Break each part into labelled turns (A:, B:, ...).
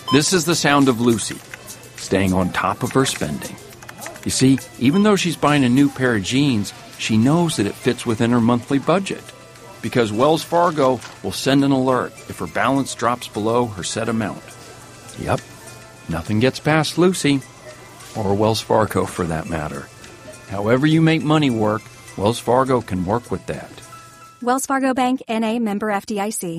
A: This is the sound of Lucy, staying on top of her spending. You see, even though she's buying a new pair of jeans, she knows that it fits within her monthly budget. Because Wells Fargo will send an alert if her balance drops below her set amount. Yep, nothing gets past Lucy, or Wells Fargo for that matter. However you make money work, Wells Fargo can work with that.
B: Wells Fargo Bank, N.A., member FDIC.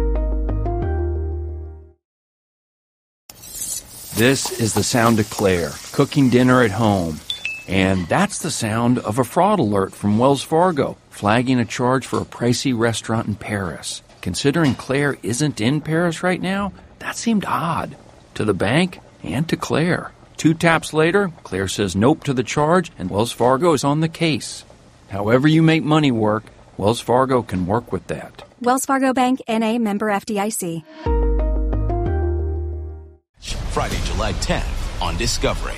A: This is the sound of Claire, cooking dinner at home. And that's the sound of a fraud alert from Wells Fargo, flagging a charge for a pricey restaurant in Paris. Considering Claire isn't in Paris right now, that seemed odd. To the bank and to Claire. 2 taps later, Claire says nope to the charge, and Wells Fargo is on the case. However you make money work, Wells Fargo can work with that.
B: Wells Fargo Bank, N.A., member FDIC.
C: Friday, July 10th on Discovery.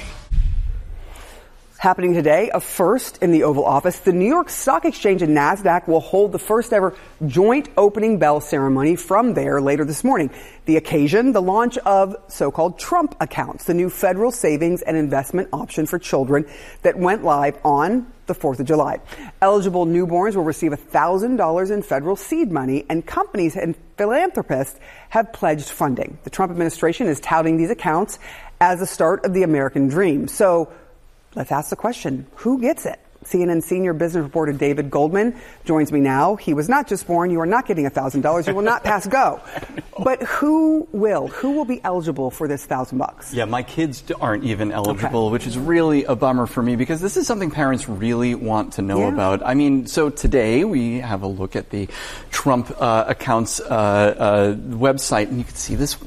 D: Happening today, a first in the Oval Office. The New York Stock Exchange and NASDAQ will hold the first ever joint opening bell ceremony from there later this morning. The occasion, the launch of so-called Trump accounts, the new federal savings and investment option for children that went live on the 4th of July. Eligible newborns will receive $1,000 in federal seed money, and companies and philanthropists have pledged funding. The Trump administration is touting these accounts as the start of the American dream. So let's ask the question, who gets it? CNN senior business reporter David Goldman joins me now. He was not just born. You are not getting $1,000. You will not pass go. But who will? Who will be eligible for this $1,000?
E: Yeah, my kids aren't even eligible, which is really a bummer for me because this is something parents really want to know about. I mean, so today we have a look at the Trump accounts website, and you can see this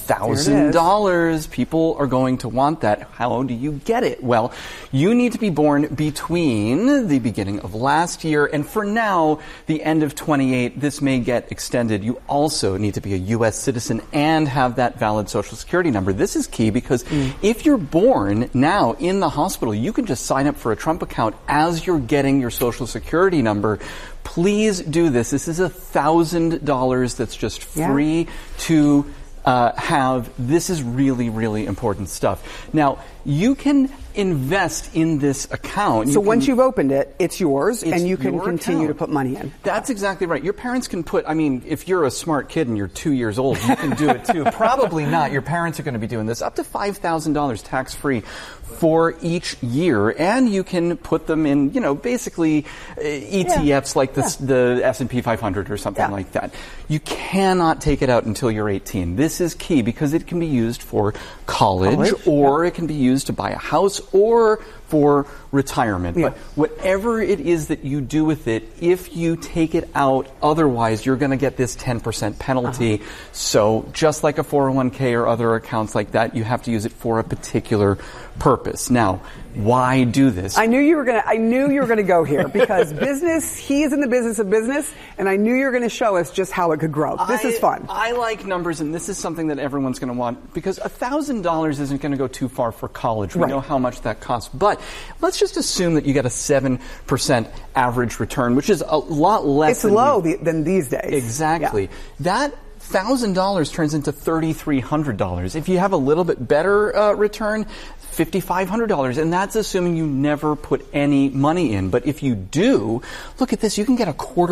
E: $1,000. People are going to want that. How do you get it? Well, you need to be born between the beginning of last year and for now, the end of 28. This may get extended. You also need to be a U.S. citizen and have that valid Social Security number. This is key because if you're born now in the hospital, you can just sign up for a Trump account as you're getting your Social Security number. Please do this. This is $1,000 that's just free to have. This is really, really important stuff. Now, you can invest in this account.
D: So once you've opened it, it's yours, and you can continue to put money in.
E: That's exactly right. Your parents can put, I mean, if you're a smart kid and you're 2 years old, you can do it too. Probably not. Your parents are going to be doing this. Up to $5,000 tax-free for each year, and you can put them in, you know, basically ETFs like the S&P 500 or something like that. You cannot take it out until you're 18. This is key because it can be used for college or it can be used to buy a house or for retirement. But whatever it is that you do with it, if you take it out otherwise, you're going to get this 10% penalty. So just like a 401k or other accounts like that, you have to use it for a particular purpose. Now, why do this?
D: I knew you were going to go here because he is in the business of business, and I knew you were going to show us just how it could grow. This is fun.
E: I like numbers, and this is something that everyone's going to want because $1,000 isn't going to go too far for college. We know how much that costs. But let's just assume that you get a 7% average return, which is a lot less.
D: It's low than these days.
E: Exactly. Yeah. That $1,000 turns into $3,300. If you have a little bit better return, $5,500, and that's assuming you never put any money in. But if you do, look at this, you can get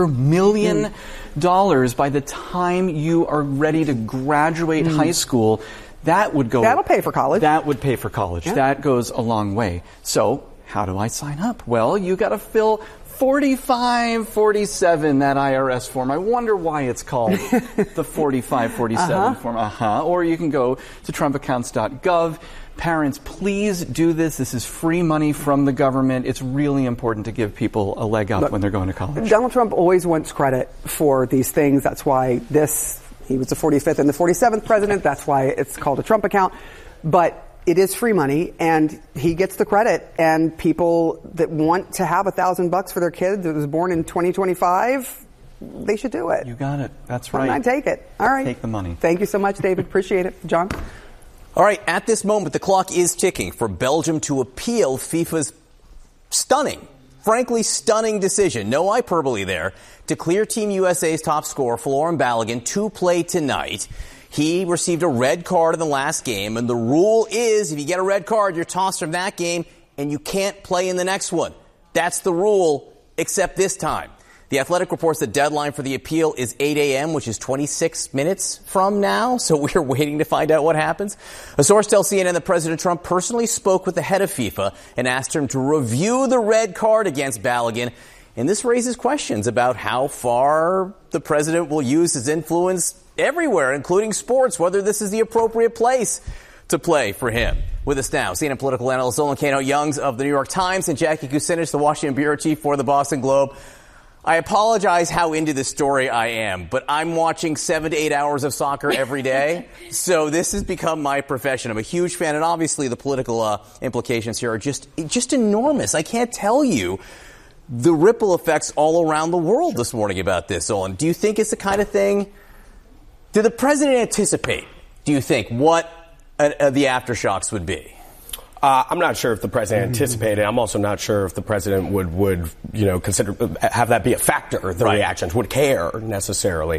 E: $250,000 by the time you are ready to graduate high school. That'll pay for college. That would pay for college. Yeah. That goes a long way. So how do I sign up? Well, you got to fill 4547, that IRS form. I wonder why it's called the 4547 form. Or you can go to trumpaccounts.gov. Parents, please do this. This is free money from the government. It's really important to give people a leg up when they're going to college.
D: Donald Trump always wants credit for these things. That's why he was the 45th and the 47th president. That's why it's called a Trump account. But it is free money, and he gets the credit. And people that want to have $1,000 for their kid that was born in 2025, they should do it.
E: You got it. That's right.
D: Why not take it? All right.
E: Take the money.
D: Thank you so much, David. Appreciate it. John?
F: All right. At this moment, the clock is ticking for Belgium to appeal FIFA's frankly stunning decision, no hyperbole there, to clear Team USA's top scorer, Folarin Balogun, to play tonight. He received a red card in the last game, and the rule is if you get a red card, you're tossed from that game, and you can't play in the next one. That's the rule, except this time. The Athletic reports the deadline for the appeal is 8 a.m., which is 26 minutes from now, so we're waiting to find out what happens. A source tells CNN that President Trump personally spoke with the head of FIFA and asked him to review the red card against Balogun, and this raises questions about how far the president will use his influence everywhere, including sports, whether this is the appropriate place to play for him. With us now, CNN political analyst Zolan Kano-Youngs of the New York Times and Jackie Kucinich, the Washington bureau chief for the Boston Globe. I apologize how into this story I am, but I'm watching 7 to 8 hours of soccer every day, so this has become my profession. I'm a huge fan, and obviously the political implications here are just enormous. I can't tell you the ripple effects all around the world this morning about this, Zolan. Do you think it's the kind of thing? Did the president anticipate, do you think, what the aftershocks would be?
G: I'm not sure if the president anticipated. I'm also not sure if the president would consider have that be a factor. The reactions would care necessarily.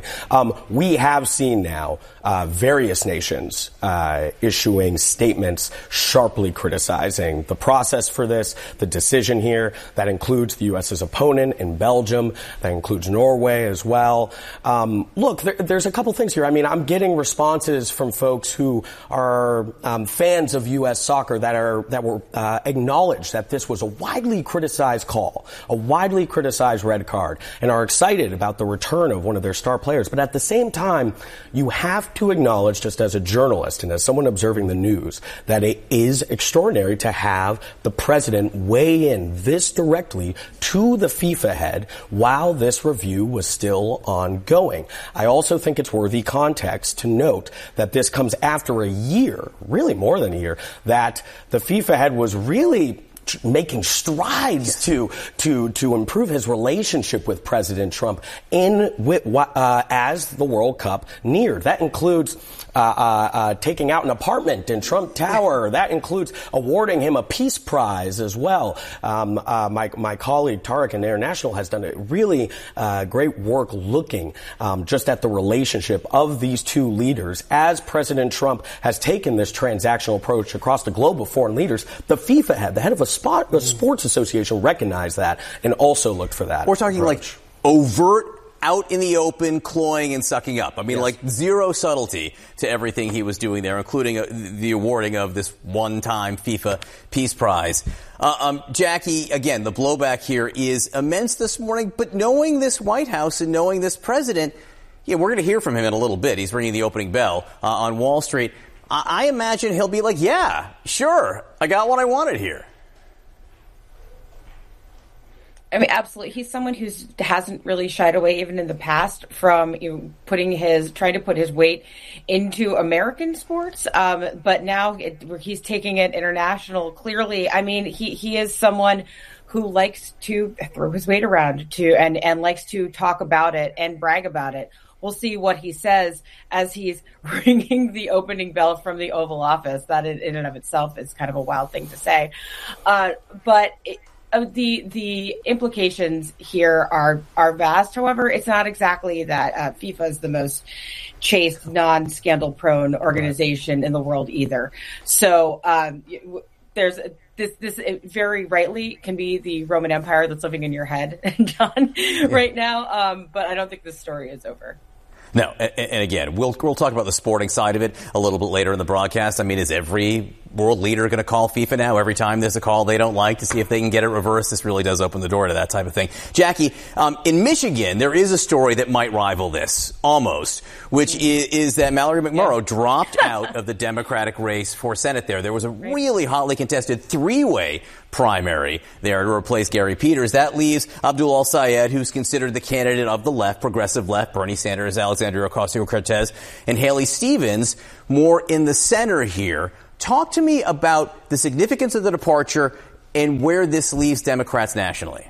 G: We have seen now various nations issuing statements sharply criticizing the process for this, the decision here. That includes the U.S.'s opponent in Belgium. That includes Norway as well. Look, there's a couple things here. I mean, I'm getting responses from folks who are fans of U.S. soccer that were acknowledged that this was a widely criticized call, a widely criticized red card, and are excited about the return of one of their star players. But at the same time, you have to acknowledge, just as a journalist and as someone observing the news, that it is extraordinary to have the president weigh in this directly to the FIFA head while this review was still ongoing. I also think it's worthy context to note that this comes after a year, really more than a year, that the FIFA head was really making strides to improve his relationship with President Trump as the World Cup neared. That includes taking out an apartment in Trump Tower. That includes awarding him a peace prize as well. My colleague Tarek in International has done a really great work looking just at the relationship of these two leaders as President Trump has taken this transactional approach across the globe of foreign leaders. The FIFA head, the head of a sports association, recognized that and also looked for that.
F: We're talking
G: approach.
F: Like overt, out in the open, clawing and sucking up. I mean, like zero subtlety to everything he was doing there, including the awarding of this one-time FIFA Peace Prize. Jackie, again, the blowback here is immense this morning, but knowing this White House and knowing this president, we're going to hear from him in a little bit. He's ringing the opening bell on Wall Street. I imagine he'll be like, yeah, sure, I got what I wanted here.
H: I mean, absolutely. He's someone who hasn't really shied away, even in the past, from trying to put his weight into American sports. But now he's taking it international. Clearly, I mean, he is someone who likes to throw his weight around and likes to talk about it and brag about it. We'll see what he says as he's ringing the opening bell from the Oval Office. That in and of itself is kind of a wild thing to say, but. The implications here are vast. However, it's not exactly that FIFA is the most chaste, non-scandal-prone organization in the world either. So there's this very rightly can be the Roman Empire that's living in your head, John, right now. But I don't think this story is over.
F: No, and again, we'll talk about the sporting side of it a little bit later in the broadcast. I mean, is every world leader going to call FIFA now every time there's a call they don't like to see if they can get it reversed? This really does open the door to that type of thing. Jackie, in Michigan, there is a story that might rival this, almost, which is that Mallory McMurrow dropped out of the Democratic race for Senate there. There was a really hotly contested three-way primary there to replace Gary Peters. That leaves Abdul Al-Sayed, who's considered the candidate of the left, progressive left, Bernie Sanders, Alexandria Ocasio-Cortez, and Haley Stevens, more in the center here. Talk to me about the significance of the departure and where this leaves Democrats nationally.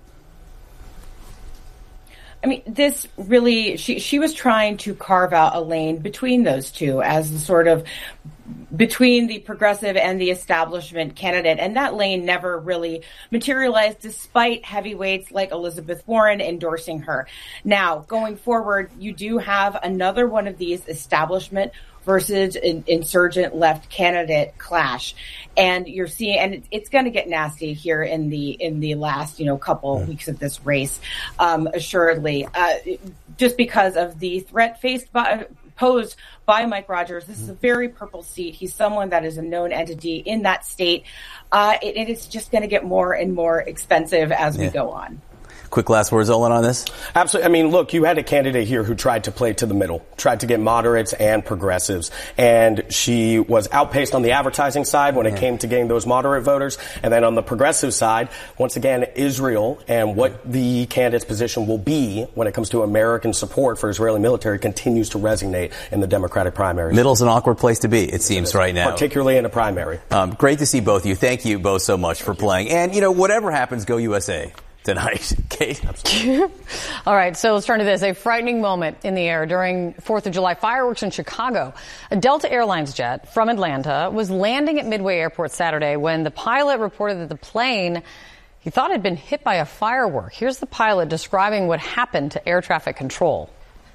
H: I mean, this really, she was trying to carve out a lane between those two as the sort of between the progressive and the establishment candidate. And that lane never really materialized despite heavyweights like Elizabeth Warren endorsing her. Now, going forward, you do have another one of these establishment versus an insurgent left candidate clash. And you're seeing, and it's going to get nasty here in the last, couple weeks of this race, assuredly, just because of the threat posed by Mike Rogers. This is a very purple seat. He's someone that is a known entity in that state. It's just going to get more and more expensive as we go on.
F: Quick last words, Olin, on this?
G: Absolutely. I mean, look, you had a candidate here who tried to play to the middle, tried to get moderates and progressives, and she was outpaced on the advertising side when it came to getting those moderate voters. And then on the progressive side, once again, Israel and what the candidate's position will be when it comes to American support for Israeli military continues to resonate in the Democratic primary.
F: Middle's an awkward place to be, it seems, right now.
G: Particularly in a primary.
F: Great to see both of you. Thank you both so much for playing. And, whatever happens, go USA. Tonight. Kate?
I: All right, so let's turn to this. A frightening moment in the air during 4th of July fireworks in Chicago. A Delta Airlines jet from Atlanta was landing at Midway Airport Saturday when the pilot reported that the plane he thought had been hit by a firework. Here's the pilot describing what happened to air traffic control.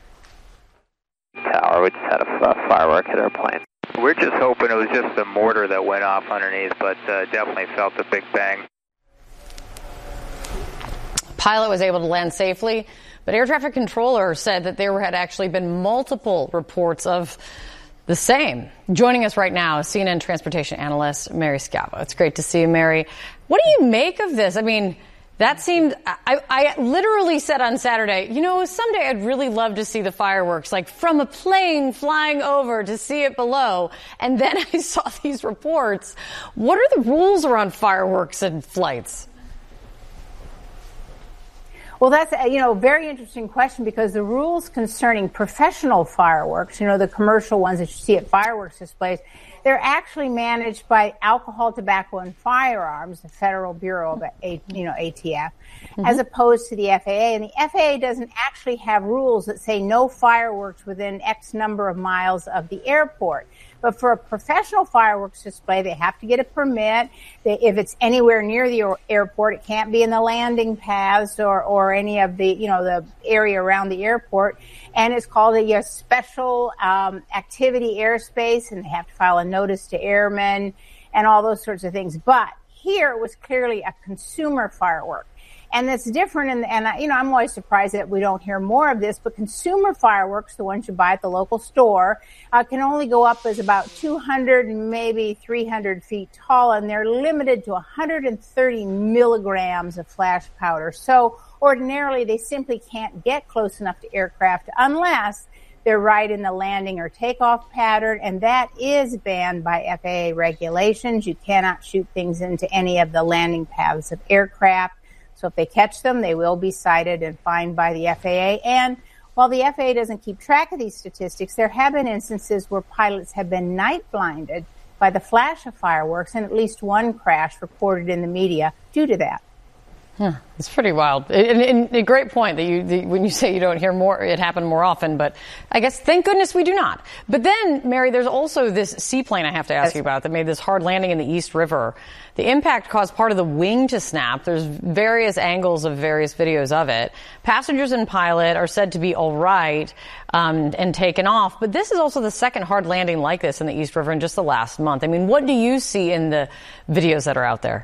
J: Tower, we just had a firework hit our plane. We're just hoping it was just a mortar that went off underneath, but definitely felt a big bang.
I: Pilot was able to land safely, but air traffic controller said that there had actually been multiple reports of the same. Joining us right now is CNN transportation analyst Mary Scavo. It's great to see you, Mary. What do you make of this? I mean, that seemed, I literally said on Saturday, someday I'd really love to see the fireworks, like from a plane flying over to see it below. And then I saw these reports. What are the rules around fireworks and flights?
K: Well, that's a very interesting question, because the rules concerning professional fireworks, the commercial ones that you see at fireworks displays, they're actually managed by Alcohol, Tobacco, and Firearms, the Federal Bureau of ATF, as opposed to the FAA. And the FAA doesn't actually have rules that say no fireworks within X number of miles of the airport. But for a professional fireworks display, they have to get a permit. If it's anywhere near the airport, it can't be in the landing paths or any of the, the area around the airport. And it's called a special activity airspace, and they have to file a notice to airmen and all those sorts of things. But here it was clearly a consumer firework. And that's different, and I'm always surprised that we don't hear more of this, but consumer fireworks, the ones you buy at the local store, can only go up as about 200, maybe 300 feet tall, and they're limited to 130 milligrams of flash powder. So ordinarily, they simply can't get close enough to aircraft unless they're right in the landing or takeoff pattern, and that is banned by FAA regulations. You cannot shoot things into any of the landing paths of aircraft. So if they catch them, they will be cited and fined by the FAA. And while the FAA doesn't keep track of these statistics, there have been instances where pilots have been night blinded by the flash of fireworks, and at least one crash reported in the media due to that.
I: It's pretty wild. And a great point that when you say you don't hear more, it happened more often, but I guess thank goodness we do not. But then, Mary, there's also this seaplane I have to ask you about that made this hard landing in the East River. The impact caused part of the wing to snap. There's various angles of various videos of it. Passengers and pilot are said to be all right and taken off. But this is also the second hard landing like this in the East River in just the last month. I mean, what do you see in the videos that are out there?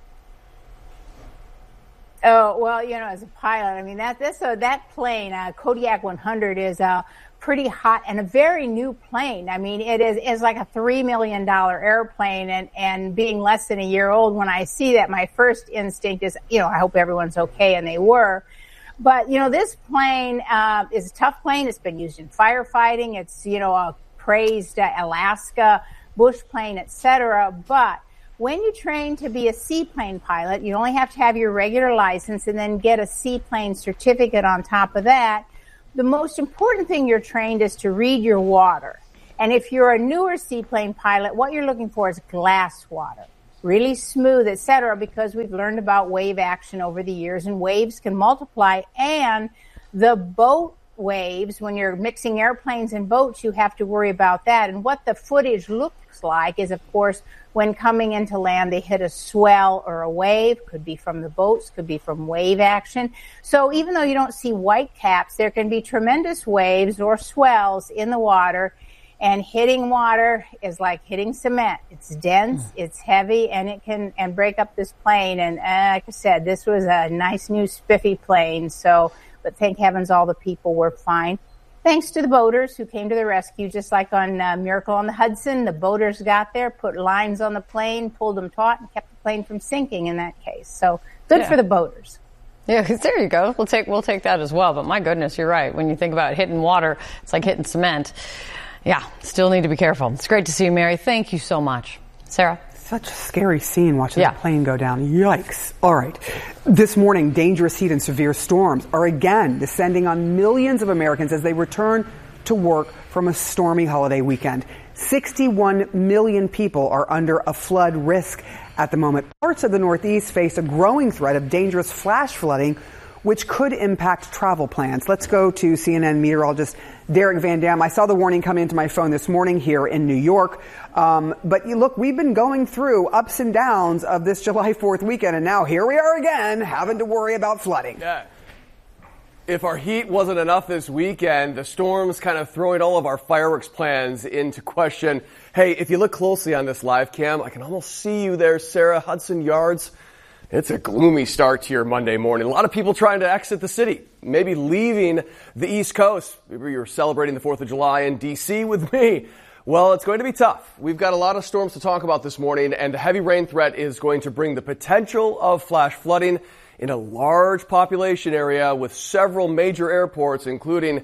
K: Oh, well, as a pilot, I mean, that plane, Kodiak 100, is a pretty hot and a very new plane. I mean, it's like a $3 million airplane, and being less than a year old, when I see that, my first instinct is, I hope everyone's okay, and they were. But, this plane is a tough plane. It's been used in firefighting. It's, a praised Alaska bush plane, et cetera. But when you train to be a seaplane pilot, you only have to have your regular license and then get a seaplane certificate on top of that. The most important thing you're trained is to read your water. And if you're a newer seaplane pilot, what you're looking for is glass water, really smooth, et cetera, because we've learned about wave action over the years, and waves can multiply, and the boat waves. When you're mixing airplanes and boats, you have to worry about that. And what the footage looks like is, of course, when coming into land, they hit a swell or a wave. Could be from the boats, could be from wave action. So even though you don't see white caps, there can be tremendous waves or swells in the water. And hitting water is like hitting cement. It's dense, it's heavy, and it can break up this plane. And like I said, this was a nice new spiffy plane. So, but thank heavens all the people were fine. Thanks to the boaters who came to the rescue, just like on Miracle on the Hudson. The boaters got there, put lines on the plane, pulled them taut, and kept the plane from sinking in that case. So good for the boaters.
I: Yeah, because there you go. We'll take that as well. But my goodness, you're right. When you think about hitting water, it's like hitting cement. Yeah, still need to be careful. It's great to see you, Mary. Thank you so much. Sarah?
D: Such a scary scene watching the plane go down. Yikes. All right. This morning, dangerous heat and severe storms are again descending on millions of Americans as they return to work from a stormy holiday weekend. 61 million people are under a flood risk at the moment. Parts of the Northeast face a growing threat of dangerous flash flooding, which could impact travel plans. Let's go to CNN meteorologist Derek Van Dam. I saw the warning come into my phone this morning here in New York. But look, we've been going through ups and downs of this July 4th weekend, and now here we are again having to worry about flooding.
L: Yeah. If our heat wasn't enough this weekend, the storm's kind of throwing all of our fireworks plans into question. Hey, if you look closely on this live cam, I can almost see you there, Sarah, Hudson Yards. It's a gloomy start to your Monday morning. A lot of people trying to exit the city, maybe leaving the East Coast. Maybe you're celebrating the 4th of July in D.C. with me. Well, it's going to be tough. We've got a lot of storms to talk about this morning, and the heavy rain threat is going to bring the potential of flash flooding in a large population area with several major airports, including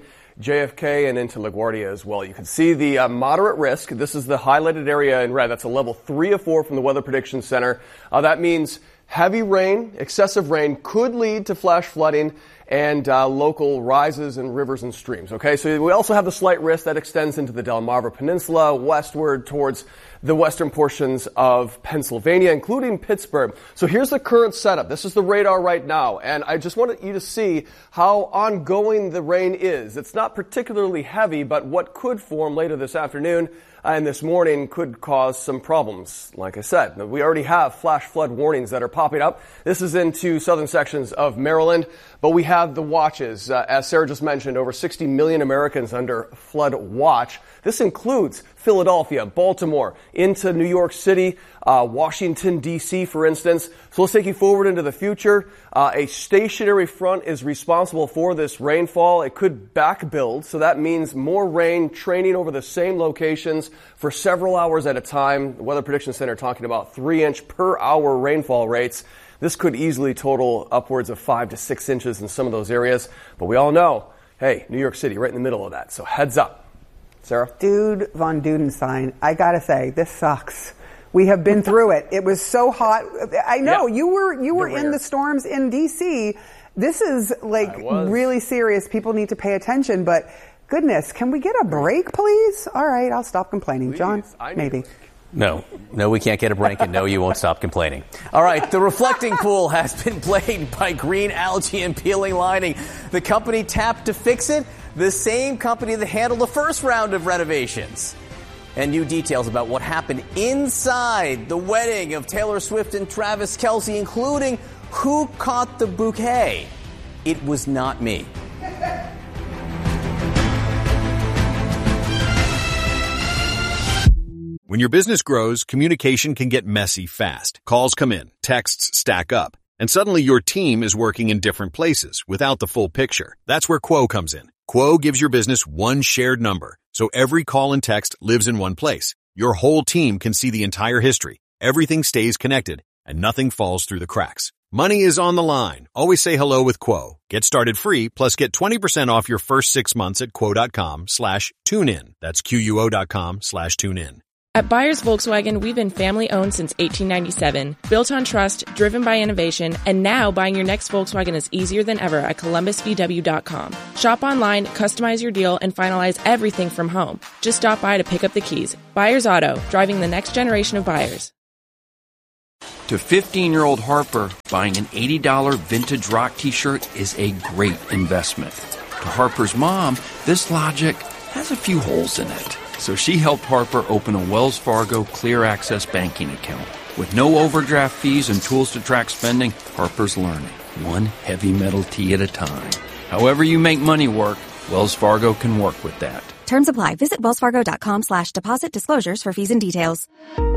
L: JFK and into LaGuardia as well. You can see the moderate risk. This is the highlighted area in red. That's a level 3 of 4 from the Weather Prediction Center. That means heavy rain, excessive rain could lead to flash flooding and local rises in rivers and streams. Okay, so we also have the slight risk that extends into the Delmarva Peninsula, westward towards the western portions of Pennsylvania, including Pittsburgh. So here's the current setup. This is the radar right now, and I just wanted you to see how ongoing the rain is. It's not particularly heavy, but what could form later this afternoon and this morning could cause some problems. Like I said, we already have flash flood warnings that are popping up. This is into southern sections of Maryland, but we have the watches. As Sarah just mentioned, over 60 million Americans under flood watch. This includes Philadelphia, Baltimore, into New York City, Washington, D.C., for instance. So let's take you forward into the future. A stationary front is responsible for this rainfall. It could back build, so that means more rain training over the same locations for several hours at a time. The Weather Prediction Center talking about 3-inch per hour rainfall rates. This could easily total upwards of 5 to 6 inches in some of those areas. But we all know, hey, New York City right in the middle of that. So heads up. Sarah?
D: Dude von Dudenstein, I gotta say, this sucks. We have been through it. It was so hot. I know, you were in the storms in D.C. This is really serious. People need to pay attention, but goodness, can we get a break, please? All right, I'll stop complaining. Please, John, maybe.
F: No, we can't get a break, and no, you won't stop complaining. All right, the reflecting pool has been plagued by green algae and peeling lining. The company tapped to fix it, the same company that handled the first round of renovations. And new details about what happened inside the wedding of Taylor Swift and Travis Kelce, including who caught the bouquet. It was not me.
M: When your business grows, communication can get messy fast. Calls come in, texts stack up, and suddenly your team is working in different places without the full picture. That's where Quo comes in. Quo gives your business one shared number, so every call and text lives in one place. Your whole team can see the entire history. Everything stays connected, and nothing falls through the cracks. Money is on the line. Always say hello with Quo. Get started free, plus get 20% off your first 6 months at quo.com/tunein. That's QUO.com/tunein.
N: At Byers Volkswagen, we've been family-owned since 1897, built on trust, driven by innovation, and now buying your next Volkswagen is easier than ever at ColumbusVW.com. Shop online, customize your deal, and finalize everything from home. Just stop by to pick up the keys. Byers Auto, driving the next generation of buyers.
A: To 15-year-old Harper, buying an $80 vintage rock t-shirt is a great investment. To Harper's mom, this logic has a few holes in it. So she helped Harper open a Wells Fargo Clear Access banking account. With no overdraft fees and tools to track spending, Harper's learning, one heavy metal tea at a time. However you make money work, Wells Fargo can work with that.
B: Terms apply. Visit wellsfargo.com/deposit disclosures for fees and details.